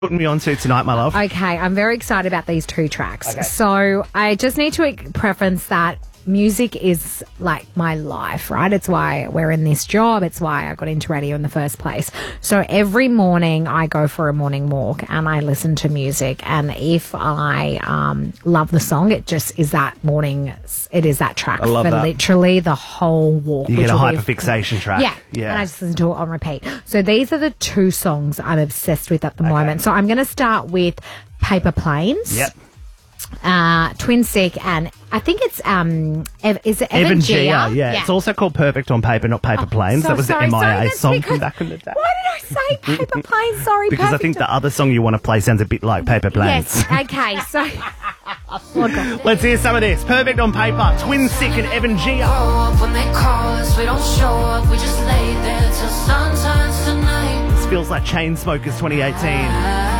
putting me on to tonight, my love? Okay, I'm very excited about these two tracks. Okay. So I just need to preference that music is like my life, right? It's why we're in this job. It's why I got into radio in the first place. So every morning I go for a morning walk and I listen to music. And if I love the song, it just is that morning. It is that track I love for that. literally the whole walk. You get a hyperfixation track. Yeah. And I just listen to it on repeat. So these are the two songs I'm obsessed with at the moment. So I'm going to start with Paper Planes. Yep. Twin Stick, and I think it's is it Evan Gia? Yeah. It's also called Perfect on Paper, not Paper Planes. That was the MIA song from back in the day. Why did I say Paper Planes? Sorry, because Perfect. I think the other song you want to play sounds a bit like Paper Planes. Yes. Okay. So let's hear some of this. Perfect on Paper, Twin Stick, and Evan Gia. When they call us, we don't show up. We just lay there till sun turns to night. This feels like Chainsmokers 2018.